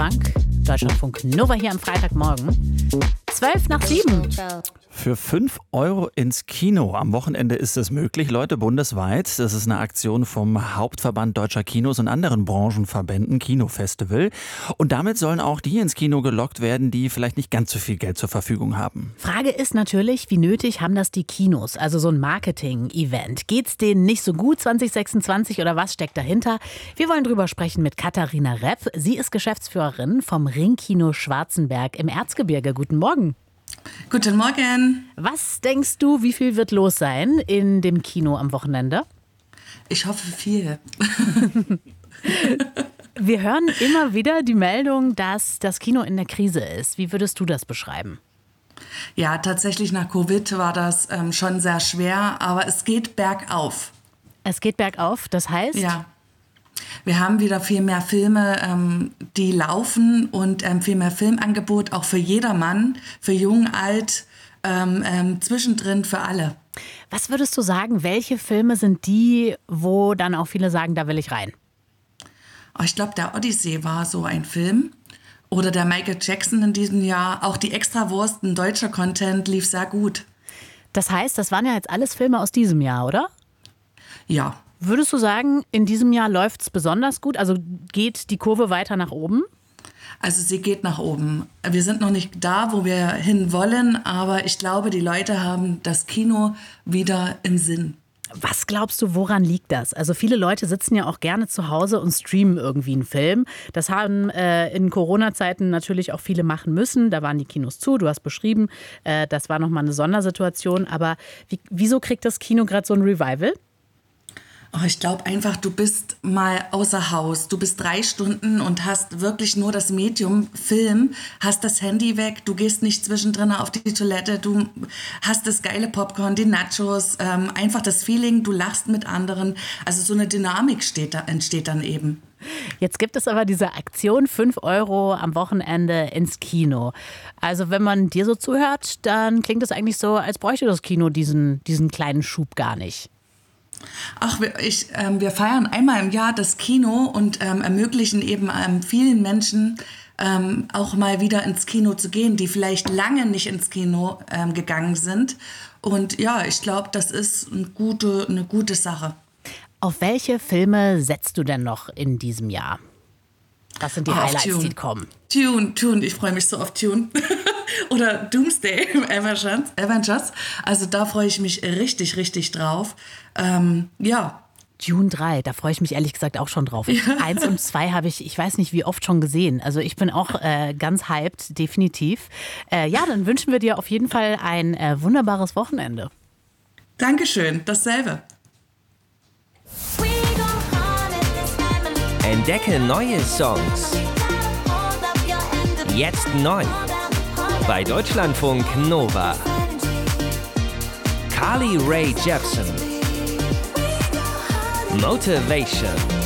Frank, Deutschlandfunk Nova hier am Freitagmorgen. 6:55. Für 5 Euro ins Kino. Am Wochenende ist es möglich, Leute, bundesweit. Das ist eine Aktion vom Hauptverband Deutscher Kinos und anderen Branchenverbänden, Kinofestival. Und damit sollen auch die ins Kino gelockt werden, die vielleicht nicht ganz so viel Geld zur Verfügung haben. Frage ist natürlich, wie nötig haben das die Kinos? Also so ein Marketing-Event. Geht's denen nicht so gut 2026 oder was steckt dahinter? Wir wollen drüber sprechen mit Katharina Repp. Sie ist Geschäftsführerin vom Ringkino Schwarzenberg im Erzgebirge. Guten Morgen. Guten Morgen. Was denkst du, wie viel wird los sein in dem Kino am Wochenende? Ich hoffe viel. Wir hören immer wieder die Meldung, dass das Kino in der Krise ist. Wie würdest du das beschreiben? Ja, tatsächlich nach Covid war das schon sehr schwer, aber es geht bergauf. Es geht bergauf, das heißt? Ja. Wir haben wieder viel mehr Filme, die laufen und viel mehr Filmangebot, auch für jedermann, für jung, alt, zwischendrin für alle. Was würdest du sagen, welche Filme sind die, wo dann auch viele sagen, da will ich rein? Ich glaube, der Odyssee war so ein Film. Oder der Michael Jackson in diesem Jahr. Auch die Extrawurst, ein deutscher Content, lief sehr gut. Das heißt, das waren ja jetzt alles Filme aus diesem Jahr, oder? Ja. Würdest du sagen, in diesem Jahr läuft es besonders gut? Also geht die Kurve weiter nach oben? Also sie geht nach oben. Wir sind noch nicht da, wo wir hin wollen, aber ich glaube, die Leute haben das Kino wieder im Sinn. Was glaubst du, woran liegt das? Also viele Leute sitzen ja auch gerne zu Hause und streamen irgendwie einen Film. Das haben in Corona-Zeiten natürlich auch viele machen müssen. Da waren die Kinos zu, du hast beschrieben, das war nochmal eine Sondersituation. Aber wieso kriegt das Kino gerade so ein Revival? Ich glaube einfach, du bist mal außer Haus. Du bist 3 Stunden und hast wirklich nur das Medium Film, hast das Handy weg, du gehst nicht zwischendrin auf die Toilette, du hast das geile Popcorn, die Nachos, einfach das Feeling, du lachst mit anderen. Also so eine Dynamik entsteht dann eben. Jetzt gibt es aber diese Aktion 5 Euro am Wochenende ins Kino. Also wenn man dir so zuhört, dann klingt es eigentlich so, als bräuchte das Kino diesen kleinen Schub gar nicht. Ach, wir feiern einmal im Jahr das Kino und ermöglichen eben vielen Menschen auch mal wieder ins Kino zu gehen, die vielleicht lange nicht ins Kino gegangen sind. Und ja, ich glaube, das ist eine gute Sache. Auf welche Filme setzt du denn noch in diesem Jahr? Was sind die Highlights, die kommen? Dune, ich freue mich so auf Dune. Oder Doomsday Avengers. Also da freue ich mich richtig, richtig drauf. Ja. Dune 3, da freue ich mich ehrlich gesagt auch schon drauf. Ja. 1 und 2 habe ich weiß nicht wie oft schon gesehen. Also ich bin auch ganz hyped, definitiv. Ja, dann wünschen wir dir auf jeden Fall ein wunderbares Wochenende. Dankeschön, dasselbe. Entdecke neue Songs. Jetzt neu. Bei Deutschlandfunk Nova. Carly Rae Jepsen. Motivation.